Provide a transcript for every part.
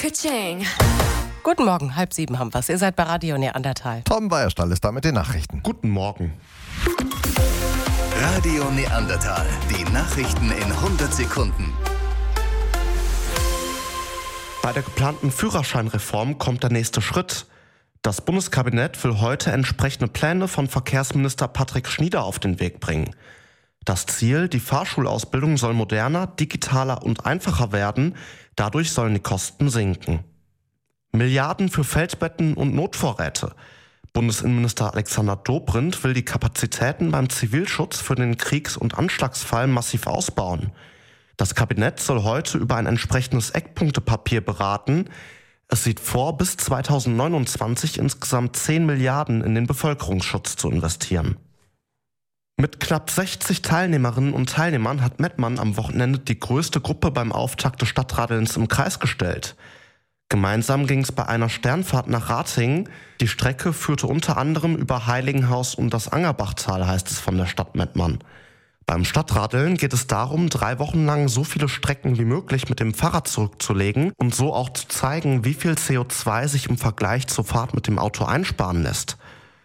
Ka-ching. Guten Morgen, 6:30 haben wir's. Ihr seid bei Radio Neandertal. Tom Weierstall ist da mit den Nachrichten. Guten Morgen. Radio Neandertal. Die Nachrichten in 100 Sekunden. Bei der geplanten Führerscheinreform kommt der nächste Schritt. Das Bundeskabinett will heute entsprechende Pläne von Verkehrsminister Patrick Schnieder auf den Weg bringen. Das Ziel, die Fahrschulausbildung soll moderner, digitaler und einfacher werden. Dadurch sollen die Kosten sinken. Milliarden für Feldbetten und Notvorräte. Bundesinnenminister Alexander Dobrindt will die Kapazitäten beim Zivilschutz für den Kriegs- und Anschlagsfall massiv ausbauen. Das Kabinett soll heute über ein entsprechendes Eckpunktepapier beraten. Es sieht vor, bis 2029 insgesamt 10 Milliarden in den Bevölkerungsschutz zu investieren. Mit knapp 60 Teilnehmerinnen und Teilnehmern hat Mettmann am Wochenende die größte Gruppe beim Auftakt des Stadtradelns im Kreis gestellt. Gemeinsam ging es bei einer Sternfahrt nach Ratingen. Die Strecke führte unter anderem über Heiligenhaus und das Angerbachtal, heißt es von der Stadt Mettmann. Beim Stadtradeln geht es darum, 3 Wochen lang so viele Strecken wie möglich mit dem Fahrrad zurückzulegen und so auch zu zeigen, wie viel CO2 sich im Vergleich zur Fahrt mit dem Auto einsparen lässt.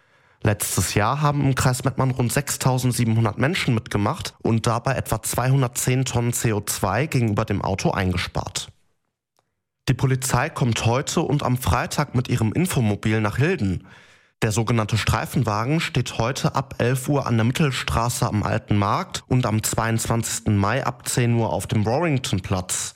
Letztes Jahr haben im Kreis Mettmann rund 6.700 Menschen mitgemacht und dabei etwa 210 Tonnen CO2 gegenüber dem Auto eingespart. Die Polizei kommt heute und am Freitag mit ihrem Infomobil nach Hilden. Der sogenannte Streifenwagen steht heute ab 11 Uhr an der Mittelstraße am Alten Markt und am 22. Mai ab 10 Uhr auf dem Warringtonplatz.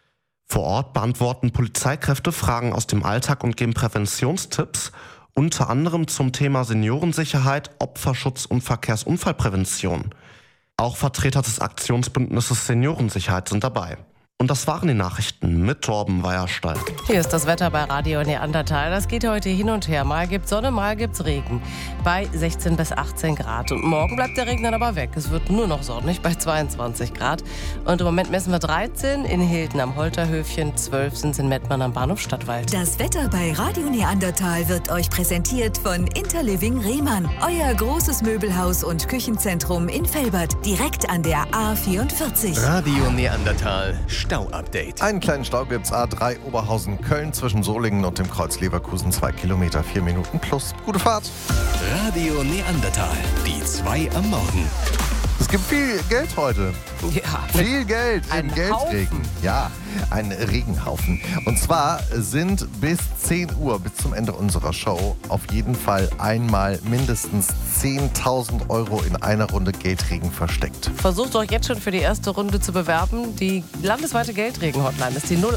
Vor Ort beantworten Polizeikräfte Fragen aus dem Alltag und geben Präventionstipps, unter anderem zum Thema Seniorensicherheit, Opferschutz und Verkehrsunfallprävention. Auch Vertreter des Aktionsbündnisses Seniorensicherheit sind dabei. Und das waren die Nachrichten mit Torben Weierstall. Hier ist das Wetter bei Radio Neandertal. Das geht heute hin und her. Mal gibt's Sonne, mal gibt's Regen. Bei 16 bis 18 Grad. Und morgen bleibt der Regen dann aber weg. Es wird nur noch sonnig bei 22 Grad. Und im Moment messen wir 13 in Hilden am Holterhöfchen, 12 sind es in Mettmann am Bahnhof Stadtwald. Das Wetter bei Radio Neandertal wird euch präsentiert von Interliving Rehmann. Euer großes Möbelhaus und Küchenzentrum in Velbert, direkt an der A44. Radio Neandertal. Stau-Update. Einen kleinen Stau gibt's A3 Oberhausen-Köln zwischen Solingen und dem Kreuz Leverkusen. 2 Kilometer, 4 Minuten plus. Gute Fahrt. Radio Neandertal. Die 2 am Morgen. Es gibt viel Geld heute. Ja, Viel Geld im Ein Geldregen. Haufen. Ja, ein Regenhaufen. Und zwar sind bis 10 Uhr, bis zum Ende unserer Show, auf jeden Fall einmal mindestens 10.000 Euro in einer Runde Geldregen versteckt. Versucht euch jetzt schon für die erste Runde zu bewerben. Die landesweite Geldregen-Hotline ist die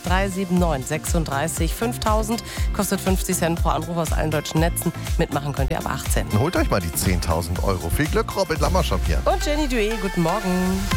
01379 36 5000. Kostet 50 Cent pro Anruf aus allen deutschen Netzen. Mitmachen könnt ihr ab 18. Holt euch mal die 10.000 Euro. Viel Glück, Robin Lammerschap hier. Und Jenny Dué, guten Morgen.